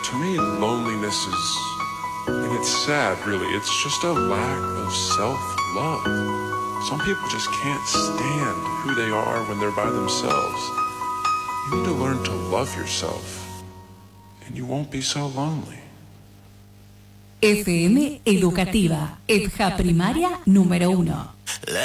To me, loneliness is, and it's sad, really. It's just a lack of self-love. Some people just can't stand who they are when they're by themselves. You need to learn to love yourself, and you won't be so lonely. FM Educativa, EDJA Primaria número 1.